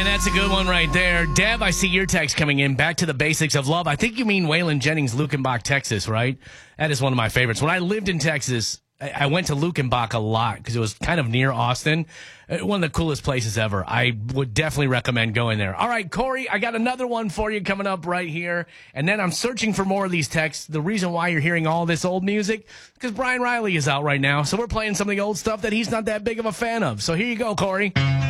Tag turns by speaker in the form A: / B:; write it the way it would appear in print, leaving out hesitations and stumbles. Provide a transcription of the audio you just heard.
A: that's a good one right there. Deb, I see your text coming in. Back to the basics of love. I think you mean Waylon Jennings, Lukenbach, Texas, right? That is one of my favorites. When I lived in Texas, I went to Lukenbach a lot because it was kind of near Austin. One of the coolest places ever. I would definitely recommend going there. All right, Corey, I got another one for you coming up right here. And then I'm searching for more of these texts. The reason why you're hearing all this old music, because Brian Riley is out right now. So we're playing some of the old stuff that he's not that big of a fan of. So here you go, Corey.